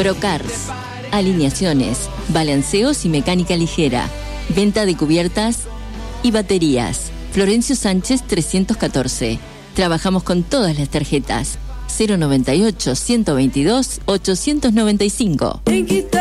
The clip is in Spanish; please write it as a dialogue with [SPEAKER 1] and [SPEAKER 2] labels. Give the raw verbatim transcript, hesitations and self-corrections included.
[SPEAKER 1] Procars, alineaciones, balanceos y mecánica ligera, venta de cubiertas y baterías. Florencio Sánchez trescientos catorce. Trabajamos con todas las tarjetas. cero noventa y ocho, ciento veintidós, ochocientos noventa y cinco.